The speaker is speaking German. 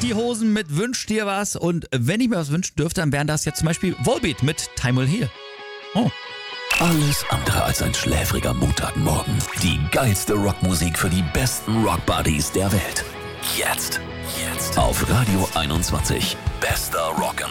Die Hosen mit Wünsch dir was. Und wenn ich mir was wünschen dürfte, dann wären das jetzt zum Beispiel Volbeat mit Time Will Heal. Oh. Alles andere als ein schläfriger Montagmorgen. Die geilste Rockmusik für die besten Rockbuddies der Welt. Jetzt. Auf Radio 21. Bester Rock'n'Roll.